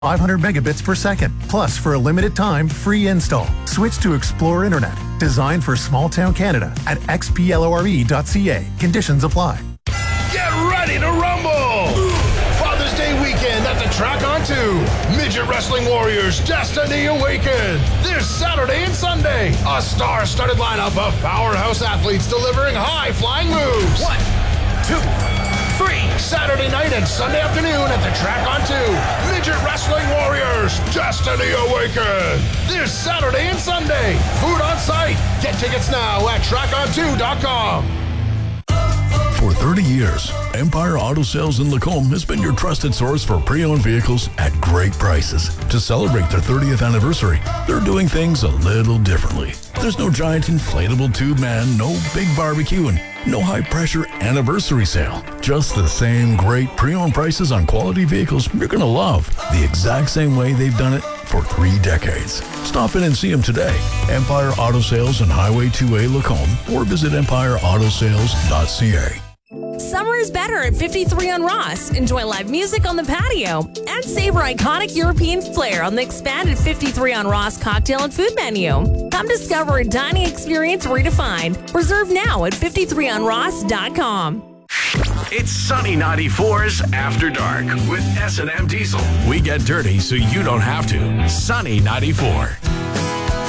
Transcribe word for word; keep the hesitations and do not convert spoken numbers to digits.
five hundred megabits per second. Plus, for a limited time, free install. Switch to Explore Internet. Designed for small-town Canada at x p l o r e dot c a. Conditions apply. Get ready to rumble! Father's Day weekend at the Track on two. Midget Wrestling Warriors Destiny Awakened. This Saturday and Sunday, a star-studded lineup of powerhouse athletes delivering high-flying moves. One, two, three. Saturday night and Sunday afternoon at the Track on two. Midget Wrestling Warriors Destiny Awakened. This Saturday and Sunday. Food on site. Get tickets now at track on two dot com. For thirty years, Empire Auto Sales in Lacombe has been your trusted source for pre-owned vehicles at great prices. To celebrate their thirtieth anniversary, they're doing things a little differently. There's no giant inflatable tube man, no big barbecue, and no high-pressure anniversary sale. Just the same great pre-owned prices on quality vehicles you're going to love, the exact same way they've done it for three decades. Stop in and see them today. Empire Auto Sales on Highway two A Lacombe, or visit empire auto sales dot c a. Summer is better at fifty-three on Ross. Enjoy live music on the patio and savor iconic European flair on the expanded fifty-three on Ross cocktail and food menu. Come discover a dining experience redefined. Reserve now at fifty-three on ross dot com. It's Sunny ninety-four's After Dark with S and M Diesel. We get dirty so you don't have to. Sunny ninety-four.